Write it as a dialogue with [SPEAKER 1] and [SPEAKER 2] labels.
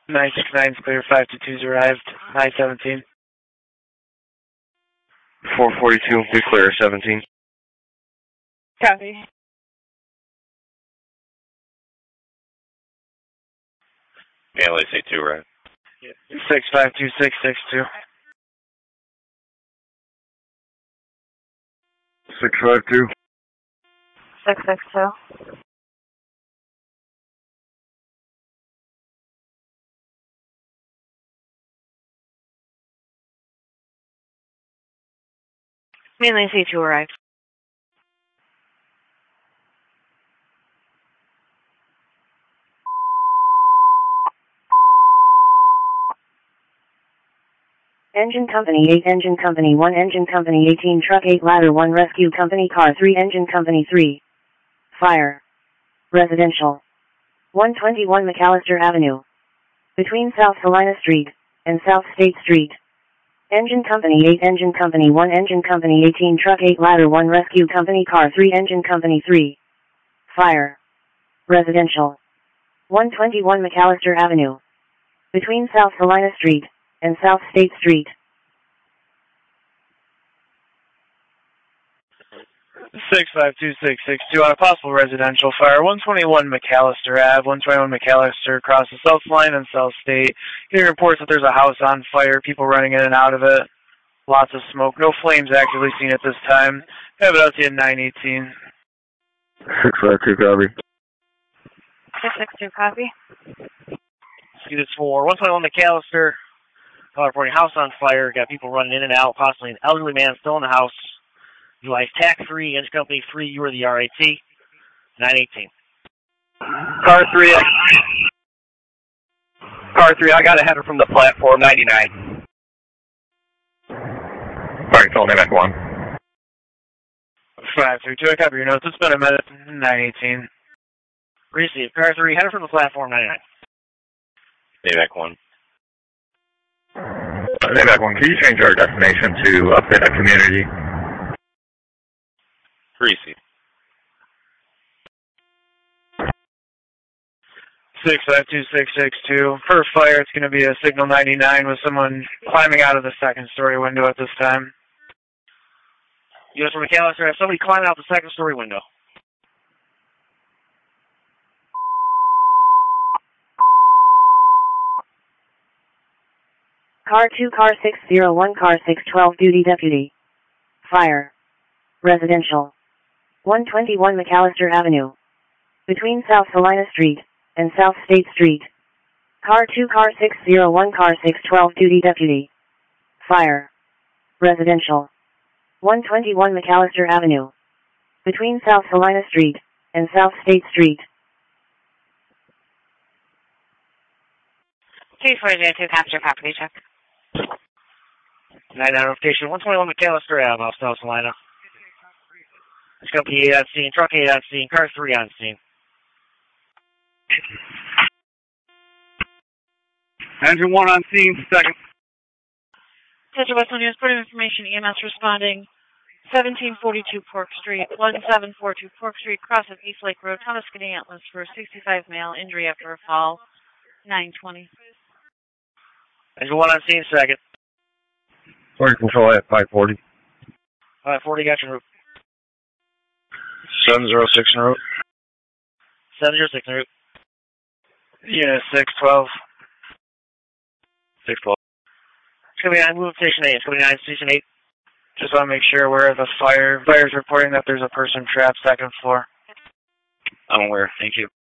[SPEAKER 1] 969 is clear, 522's arrived, I-17.
[SPEAKER 2] 442, be clear, 17.
[SPEAKER 3] Copy.
[SPEAKER 2] Manly C2, right?
[SPEAKER 1] 652662.
[SPEAKER 2] 652.
[SPEAKER 3] 662. Mainly C2 arrived. Engine Company 8, Engine Company 1, Engine Company 18, Truck 8, Ladder 1, Rescue Company Car 3, Engine Company 3. Fire. Residential. 121 McAllister Avenue. Between South Salina Street and South State Street. Engine Company 8, Engine Company 1, Engine Company 18, Truck 8, Ladder 1, Rescue Company Car 3, Engine Company 3. Fire. Residential. 121 McAllister Avenue. Between South Salina Street and South State Street.
[SPEAKER 1] 652662 on a possible residential fire. 121 McAllister Ave, 121 McAllister across the South Line and South State. Getting reports that there's a house on fire, people running in and out of it. Lots of smoke. No flames actively seen at this time. Have it out to you at 918.
[SPEAKER 2] 652, copy.
[SPEAKER 3] 662, copy.
[SPEAKER 4] See this for 121 McAllister. Reporting house on fire. Got people running in and out. Possibly an elderly man still in the house. Utilized TAC 3, Engine Company 3. You were the RAT. 918.
[SPEAKER 5] Car 3. Car 3, I got a header from the platform 99.
[SPEAKER 2] Alright, call name back 1.
[SPEAKER 1] 532, I copy your notes. It's been a minute. 918.
[SPEAKER 4] Received. Car 3, header from the platform 99.
[SPEAKER 2] Name 1. Name 1, can you change our destination to update a community?
[SPEAKER 5] Received.
[SPEAKER 1] 652662. For fire, it's going to be a signal 99 with someone climbing out of the second story window at this time.
[SPEAKER 4] U.S. from McAllister, have somebody climbing out the second story window.
[SPEAKER 3] Car 2, Car 601, Car 612, Duty Deputy. Fire. Residential. 121 McAllister Avenue. Between South Salina Street and South State Street. Car 2, Car 601, Car 612, Duty Deputy. Fire. Residential. 121 McAllister Avenue. Between South Salina Street and South State Street.
[SPEAKER 6] T-402, capture property check.
[SPEAKER 4] 99 notification, 121 McAllister Ave, off South Salina. Engine Company 8 on scene, Truck 8 on scene, Car 3 on scene.
[SPEAKER 5] Engine 1 on scene, second.
[SPEAKER 6] Central West News, Port of Information, EMS responding. 1742 Pork Street, 1742 Pork Street, cross of East Lake Road, Thomas Skinny Atlas for 65 male, injury after a fall, 920.
[SPEAKER 4] Engine 1 on scene, second.
[SPEAKER 2] Sorry, control at 540.
[SPEAKER 4] 540, got your route.
[SPEAKER 2] 706 en route.
[SPEAKER 4] 706 en route.
[SPEAKER 1] Yeah, 612.
[SPEAKER 4] 612. It's going to be 9, move station 8. It's going to be 9, station 8.
[SPEAKER 1] Just want to make sure where the fire's reporting that there's a person trapped second floor.
[SPEAKER 4] I'm aware. Thank you.